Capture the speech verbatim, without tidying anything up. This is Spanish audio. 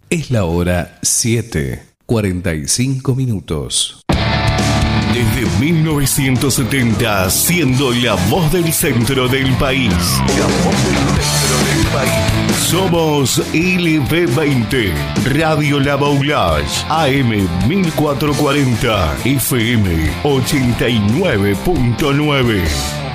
Es la hora siete, cuarenta y cinco minutos. Desde mil novecientos setenta, siendo la voz del centro del país. La voz del centro del país. Somos L B veinte, Radio La Baulage, A M mil cuatrocientos cuarenta, F M ochenta y nueve punto nueve.